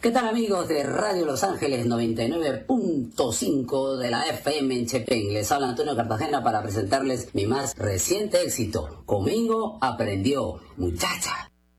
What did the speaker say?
¿Qué tal amigos de Radio Los Ángeles 99.5 de la FM en Chepén? Les habla Antonio Cartagena para presentarles mi más reciente éxito. Conmigo aprendió, muchacha.